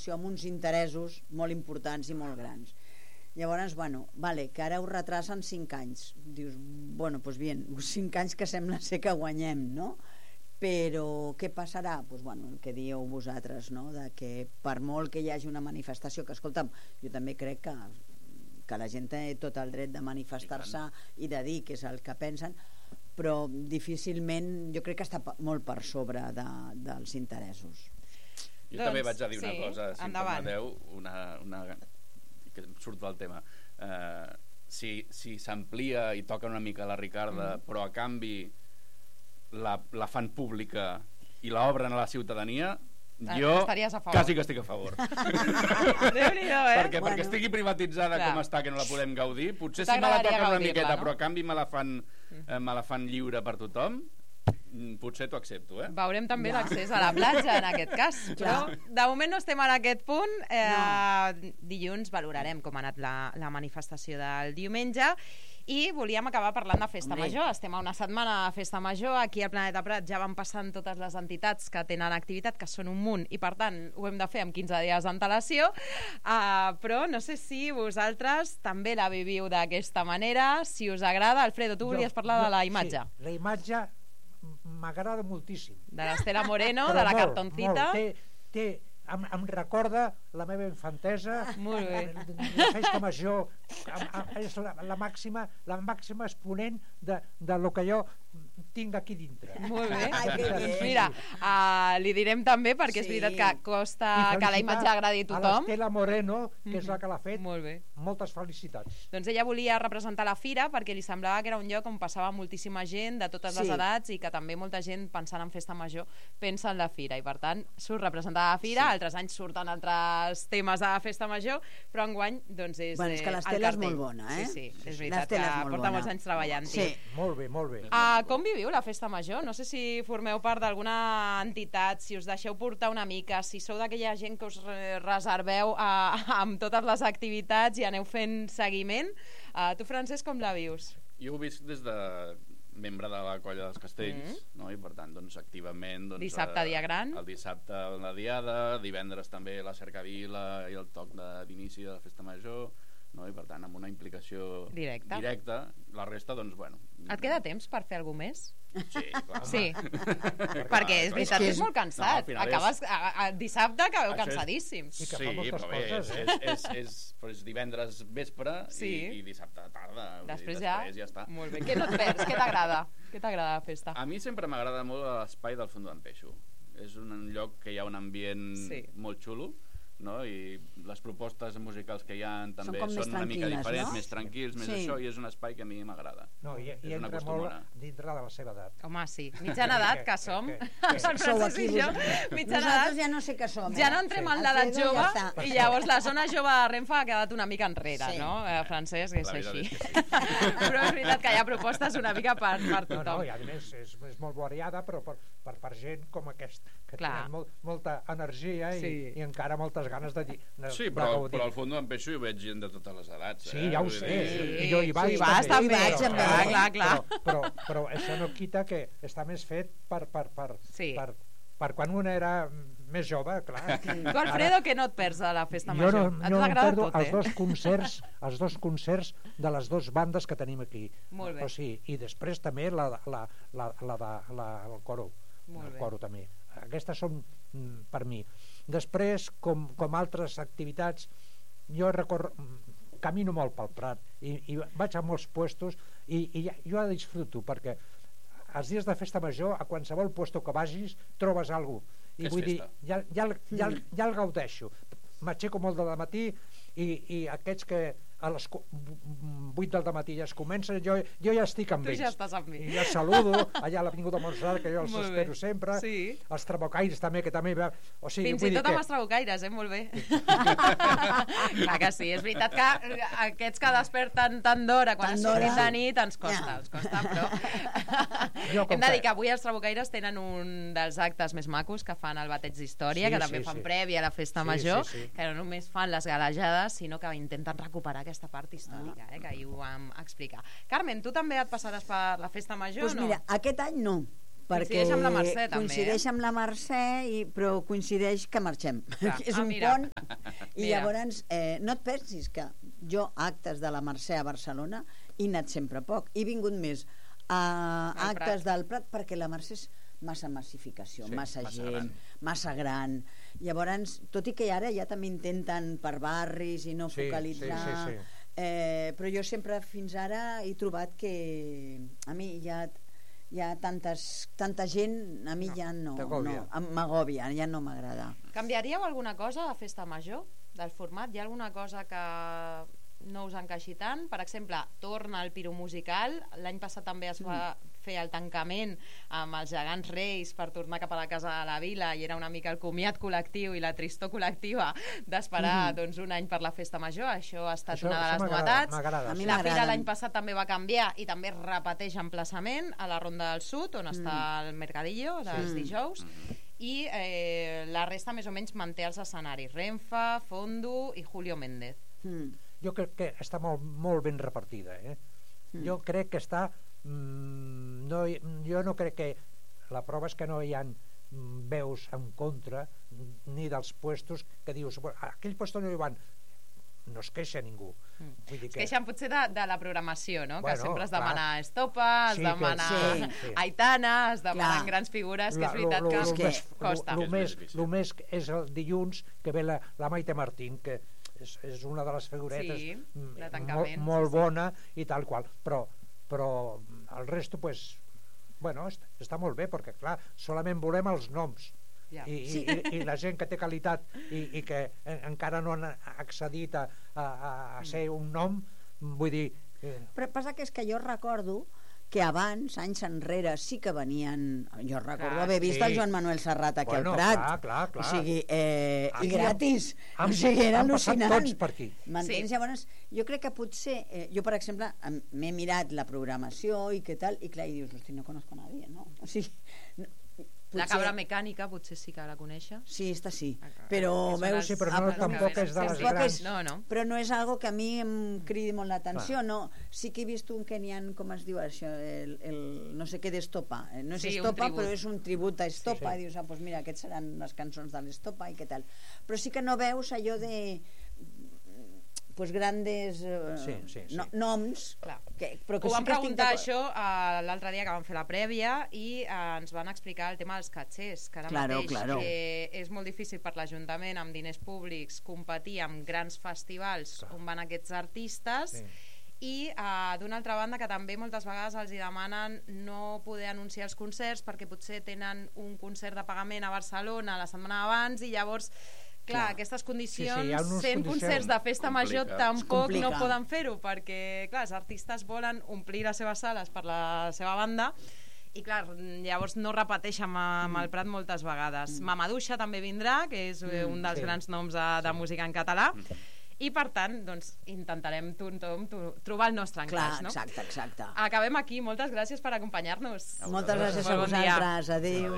manifestació amb uns interessos molt importants i molt grans. Llavors, que ara ho retrasen 5 anys. Dius, doncs bien, 5 anys que sembla ser que guanyem, no? Però què passarà? El que dieu vosaltres, no? De que per molt que hi hagi una manifestació, que escolta'm, jo també crec que la gent té tot el dret de manifestar-se i de dir què és el que pensen, però difícilment jo crec que està molt per sobre dels interessos. Jo també vaig a dir una cosa, si em permeteu, que surt del tema. Si s'amplia i toca una mica la Ricarda, però a canvi la fan pública i l'obren a la ciutadania, jo quasi que estic a favor. Perquè estigui privatitzada com està, que no la podem gaudir, potser si me la toquen una miqueta, però a canvi me la fan lliure per tothom, potser t'ho accepto, Veurem també l'accés a la platja en aquest cas, però de moment no estem en aquest punt. Dilluns valorarem com ha anat la manifestació del diumenge i volíem acabar parlant de Festa Major. Estem a una setmana de Festa Major, aquí al Planeta Prat ja van passant totes les entitats que tenen activitat, que són un munt, i per tant ho hem de fer amb 15 dies d'antelació, però no sé si vosaltres també la viviu d'aquesta manera, si us agrada. Alfredo, tu volies parlar de la imatge. Sí, la imatge m'agrada moltíssim. De l'Estela Moreno, de la cartoncita. Em recorda la meva infantesa. Molt bé. La Festa Major és la màxima exponent de lo que jo tinc aquí dintre. Molt bé. Doncs mira, li direm també, perquè és veritat que costa que la imatge agradi a tothom. A l'Estela Moreno, que és la que l'ha fet. Molt bé. Moltes felicitats. Doncs ella volia representar la fira perquè li semblava que era un lloc on passava moltíssima gent de totes les edats i que també molta gent pensant en Festa Major pensa en la fira, i per tant surt representada la fira. Altres anys surten altres temes de Festa Major, però enguany doncs és és que l'Estela és molt bona, Sí, és veritat que porta molts anys treballant-hi. Molt bé, molt bé. Com viviu la Festa Major? No sé si formeu part d'alguna entitat, si us deixeu portar una mica, si sou d'aquella gent que us reserveu amb totes les activitats i aneu fent seguiment. Tu, Francesc, com la vius? Jo ho visc des de membre de la Colla dels Castells, i per tant, activament... Dissabte, dia gran. El dissabte la diada, divendres també la cercavila i el toc d'inici de la Festa Major, i per tant, amb una implicació directa. La resta, doncs, bueno... Et queda temps per fer alguna més? Sí, clar. Sí, perquè és veritat que és molt cansat. Acabes dissabte, acabeu cansadíssims. I que fa moltes coses, és divendres vespre i dissabte tarda. Després ja està. Molt bé. Què no et perds? Què t'agrada? Què t'agrada la festa? A mi sempre m'agrada molt l'espai del Fondó d'en Peixo. És un lloc que hi ha un ambient molt xulo, i les propostes musicals que hi ha també són una mica diferents, més tranquils, més això, i és un espai que a mi m'agrada. I entra molt dintre de la seva edat. Home, sí, mitjana edat que som. Nosaltres ja no sé què som. Ja no entrem en l'edat jove i llavors la zona jove de Renfe ha quedat una mica enrere, no? Francesc, és així. Però és veritat que hi ha propostes una mica per tothom. I a més és molt variada, però per gent com aquest, que tenen molta energia i encara moltes ganes de gaudir. Sí, però al Fondó d'en Peixo hi veig gent de totes les edats. Sí, ja ho sé. I jo hi vaig també. Però això no quita que està més fet per quan un era més jove, clar. Tu, Alfredo, que no et perds a la Festa Major? Jo no em perdo els dos concerts de les dues bandes que tenim aquí. Molt bé. I després també el coro. El coro també. Aquestes són per mi. Després, com altres activitats, jo camino molt pel Prat i vaig a molts puestos i jo la disfruto, perquè els dies de Festa Major a qualsevol puesto que vagis trobes alguna cosa, i vull dir, ja el gaudeixo. M'aixeco molt de matí i aquests que a les 8 del matí ja es comença, jo ja estic amb ells. Tu ja estàs amb mi. I ja saludo allà a l'Avinguda Montserrat, que jo els espero sempre. Els trabucaires també, que també... Fins i tot amb els trabucaires, molt bé. Clar que sí, és veritat que aquests que desperten tant d'hora quan es sortit de nit ens costa, però... Hem de dir que avui els trabucaires tenen un dels actes més macos que fan el Bateig d'Història, que també fan prèvia a la Festa Major, que no només fan les galejades, sinó que intenten recuperar aquesta part històrica, que ahir ho vam explicar. Carmen, tu també et passaràs per la Festa Major, no? Doncs mira, aquest any no, Coincideix amb la Mercè, també. Coincideix amb la Mercè, però coincideix que marxem. És un pont. I llavors, no et pensis que jo, actes de la Mercè a Barcelona, he anat sempre poc. He vingut més a actes del Prat, perquè la Mercè és massa massificació, massa gent, massa gran. Llavors, tot i que ara ja també intenten per barris i no focalitzar, però jo sempre fins ara he trobat que a mi hi ha tanta gent, a mi ja no, m'agòbia, ja no m'agrada. Canviaríeu alguna cosa a Festa Major del format? Hi ha alguna cosa que no us encaixi tant? Per exemple, torna el piromusical, l'any passat també es va fer el tancament amb els gegants reis per tornar cap a la casa de la vila, i era una mica el comiat col·lectiu i la tristor col·lectiva d'esperar un any per la Festa Major. Això ha estat una de les novetats. La fira l'any passat també va canviar i també repeteix emplaçament a la Ronda del Sud, on està el Mercadillo dels dijous, i la resta més o menys manté els escenaris Renfa, Fondo i Julio Méndez. Jo crec que està molt ben repartida. Jo crec que està... jo no crec que... La prova és que no hi ha veus en contra ni dels puestos que dius, aquell puesto no hi van, no es queixa ningú. Es queixen potser de la programació, no? Que sempre es demana Estopa, es demana Aitana, es demanen grans figures, que és veritat que costa. El més és el dilluns que ve la Maite Martín, que és una de les figuretes molt bona i tal qual, però el resto està molt bé, perquè clar, solament volem els noms i la gent que té qualitat i que encara no han accedit a ser un nom, vull dir... Però passa que és que jo recordo que abans, anys enrere, sí que venien... Jo recordo haver vist el Joan Manuel Serrat aquí al Prat. Clar. O sigui, i gratis. O sigui, era al·lucinant. Han passat tots per aquí. M'entens? Llavors, jo crec que potser... Jo, per exemple, m'he mirat la programació i què tal, i clar, i dius, hosti, no conozco a nadie, no? O sigui... La cabra mecànica potser sí que la conèixer. Sí, esta sí. Però veus... Sí, però tampoc és de les grans. Però no és algo que a mi em cridi molt l'atenció, no. Sí que he vist un que n'hi ha, com es diu això, el no sé què d'Estopa. No és Estopa, però és un tribut a Estopa. I dius, doncs mira, aquests seran les cançons de l'Estopa i què tal. Però sí que no veus allò de... grandes noms. Ho vam preguntar això l'altre dia que vam fer la prèvia i ens van explicar el tema dels catxers, que ara mateix és molt difícil per l'Ajuntament amb diners públics competir amb grans festivals on van aquests artistes, i d'una altra banda que també moltes vegades els hi demanen no poder anunciar els concerts perquè potser tenen un concert de pagament a Barcelona la setmana abans i llavors clar, aquestes condicions, sent concerts de Festa Major tampoc no poden fer-ho, perquè clar, els artistes volen omplir les seves sales per la seva banda i clar, llavors no repeteixen amb el Prat moltes vegades. Mamaduixa també vindrà, que és un dels grans noms de música en català, i per tant doncs, intentarem trobar el nostre encaix. Exacte. Acabem aquí, moltes gràcies per acompanyar-nos. Moltes gràcies a vosaltres, adéu.